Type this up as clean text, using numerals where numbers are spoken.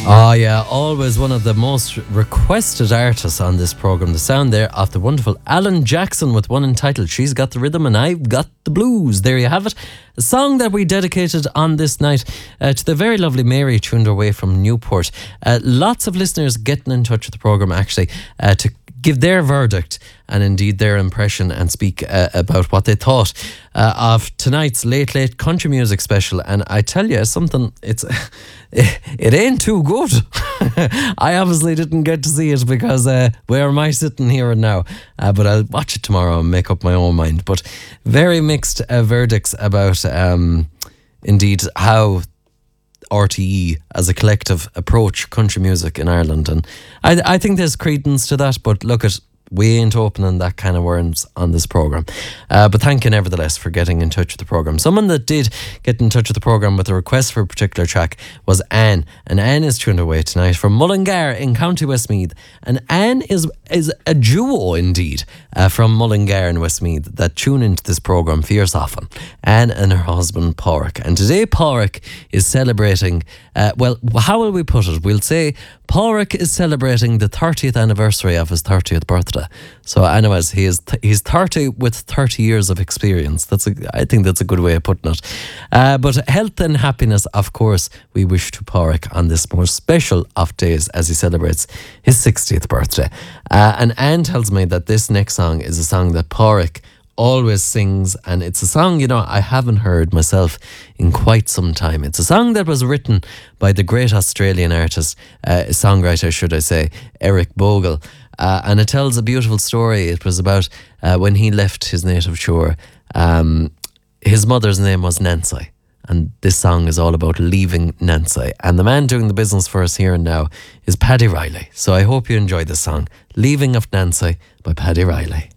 Oh yeah, always one of the most requested artists on this programme. The sound there of the wonderful Alan Jackson with one entitled She's Got the Rhythm and I've Got the Blues. There you have it. A song that we dedicated on this night to the very lovely Mary tuned her way from Newport. Lots of listeners getting in touch with the programme actually to give their verdict and indeed their impression and speak about what they thought of tonight's Late Country Music Special. And I tell you something, it ain't too good. I obviously didn't get to see it because where am I sitting here and now? But I'll watch it tomorrow and make up my own mind. But very mixed verdicts about indeed how RTE as a collective approach country music in Ireland, and I think there's credence to that, but look at we ain't opening that kind of worms on this programme. But thank you nevertheless for getting in touch with the programme. Someone that did get in touch with the programme with a request for a particular track was Anne. And Anne is tuned away tonight from Mullingar in County Westmeath. And Anne is a duo indeed from Mullingar in Westmeath that tune into this programme fierce often. Anne and her husband Pádraig. And today Pádraig is celebrating, well, how will we put it? We'll say Pádraig is celebrating the 30th anniversary of his 30th birthday. So anyways, he's 30 with 30 years of experience. I think that's a good way of putting it. But health and happiness, of course, we wish to Pádraig on this more special of days as he celebrates his 60th birthday. And Anne tells me that this next song is a song that Pádraig always sings, and it's a song, you know, I haven't heard myself in quite some time. It's a song that was written by the great Australian artist, songwriter should I say, Eric Bogle, and it tells a beautiful story. It was about when he left his native shore. His mother's name was Nancy, and this song is all about leaving Nancy, and the man doing the business for us here and now is Paddy Riley. So I hope you enjoy this song, Leaving of Nancy by Paddy Riley.